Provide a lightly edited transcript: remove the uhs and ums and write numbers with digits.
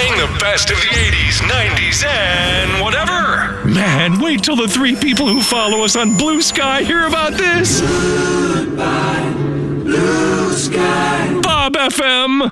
Playing the best of the 80s, 90s, and whatever. Man, wait till the 3 people who follow us on Blue Sky hear about this. Goodbye, Blue Sky. Bob FM.